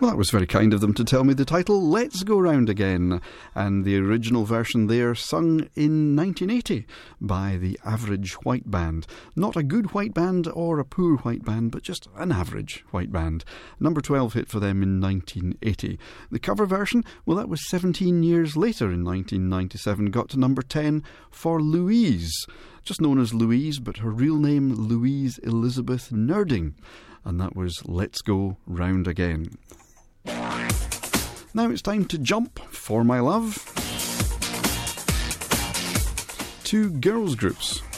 Well, that was very kind of them to tell me the title, Let's Go Round Again, and the original version there sung in 1980 by the Average White Band. Not a good white band or a poor white band, but just an average white band. Number 12 hit for them in 1980. The cover version, well, that was 17 years later in 1997, got to number 10 for Louise. Just known as Louise, but her real name Louise Elizabeth Nerding. And that was Let's Go Round Again. Now it's time to jump, for my love, to girls groups.